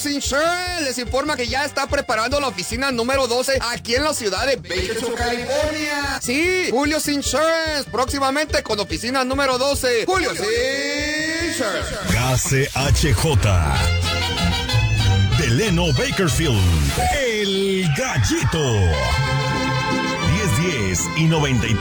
Insurance les informa que ya está preparando la oficina número 12 aquí en la ciudad de Bakersfield, California. Sí, Julio's Insurance, próximamente con oficina número 12. Julio's Insurance. KCHJ. Delano Bakersfield, el Gallito. 1010 y 93.